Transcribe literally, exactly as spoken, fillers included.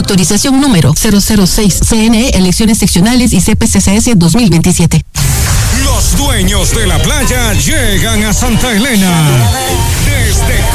Autorización número cero cero seis. C N E, elecciones seccionales y C P C C S dos mil veintisiete. Los dueños de la playa llegan a Santa Elena. Desde